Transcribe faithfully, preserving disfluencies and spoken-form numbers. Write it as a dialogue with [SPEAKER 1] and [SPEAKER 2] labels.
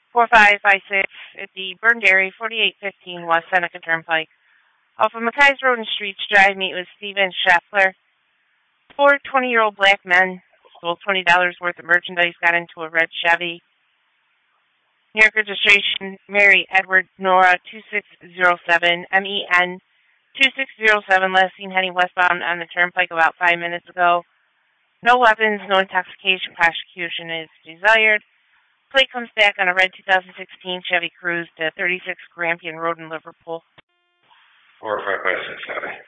[SPEAKER 1] four five five six at the Burn Dairy, forty-eight fifteen West Seneca Turnpike. Off of McKay's Road and Streets Drive, meet with Steven Scheffler. Four twenty-year-old black men stole twenty dollars worth of merchandise, got into a red Chevy. New York registration, Mary Edward Nora two six zero seven, M E N two six zero seven, last seen heading westbound on the turnpike about five minutes ago. No weapons, no intoxication, prosecution is desired. Plate comes back on a red two thousand sixteen Chevy Cruze to thirty-six Grampian Road in Liverpool.
[SPEAKER 2] four five five six, Abby.